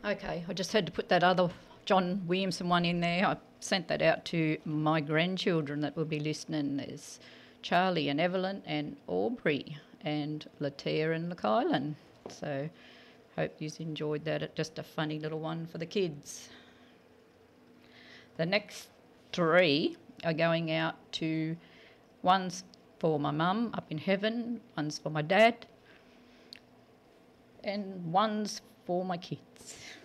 Okay, I just had to put that other John Williamson one in there. I sent that out to my grandchildren that will be listening. There's Charlie and Evelyn and Aubrey and Latia and Kylan. So hope you've enjoyed that. It's just a funny little one for the kids. The next three are going out to, one's for my mum up in heaven, one's for my dad, and one's for my kids.